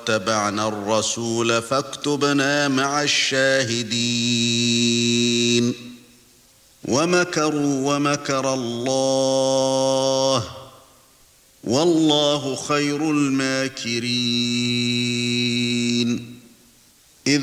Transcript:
واتبعنا الرسول فاكتبنا مع الشاهدين ومكروا ومكر الله والله خير الماكرين